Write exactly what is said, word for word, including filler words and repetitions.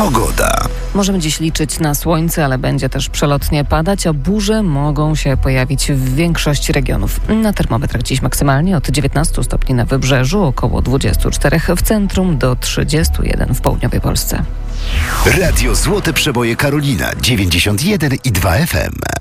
Pogoda. Możemy dziś liczyć na słońce, ale będzie też przelotnie padać, a burze mogą się pojawić w większości regionów. Na termometrach dziś maksymalnie od dziewiętnastu stopni na wybrzeżu, około dwudziestu czterech w centrum do trzydziestu jeden w południowej Polsce. Radio Złote Przeboje Karolina dziewięćdziesiąt jeden i dwa F M.